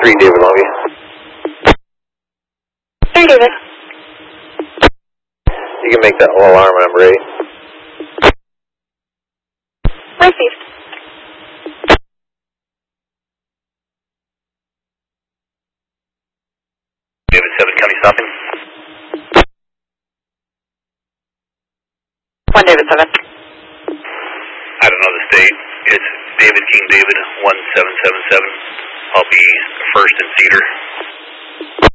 3 David Longview. 3 David. You can make that whole alarm number 8. Received. David 7, county stopping. 1 David 7. I don't know the state. It's David King David 1777. I'll be first in Cedar.